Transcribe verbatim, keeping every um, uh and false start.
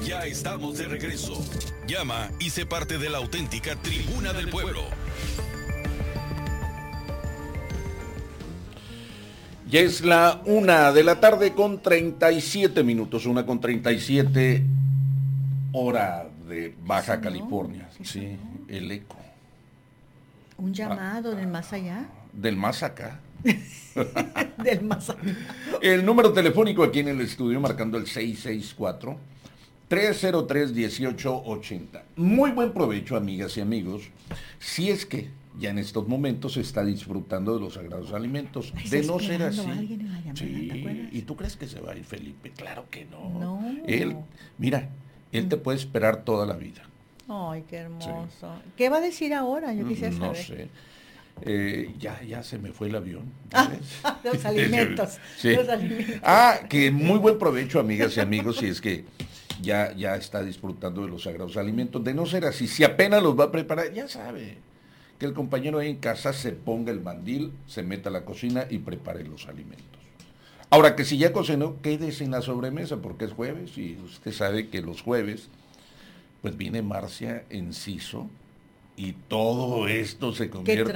Ya estamos de regreso. Llama y sé parte de la auténtica Tribuna del Pueblo. Ya es la una de la tarde con treinta y siete minutos, una con treinta y siete, hora de Baja ¿Sonó? California. ¿Qué Sí, sonó? el eco. ¿Un llamado Ah, del más allá? Del más acá. Del más allá. El número telefónico aquí en el estudio, marcando el seis seis cuatro, tres cero tres, uno ocho ocho cero. Muy buen provecho, amigas y amigos, si es que ya en estos momentos se está disfrutando de los sagrados alimentos. Está De no ser esperando así. a alguien en la llamada, ¿te Sí, acuerdas? ¿y tú crees que se va a ir Felipe? Claro que no. No. Él, mira, él te puede esperar toda la vida. Ay, qué hermoso. Sí. ¿Qué va a decir ahora? Yo quisiera No saber. sé. Eh, ya, ya se me fue el avión. Ah, ¿Ves? los alimentos. Sí. Los alimentos. Ah, que muy buen provecho, amigas y amigos, si es que ya, ya está disfrutando de los sagrados alimentos. De no ser así, si apenas los va a preparar, ya sabe que el compañero ahí en casa se ponga el mandil, se meta a la cocina y prepare los alimentos. Ahora que si ya cocinó, quédese en la sobremesa porque es jueves y usted sabe que los jueves pues viene Marcia Enciso y todo esto se convierte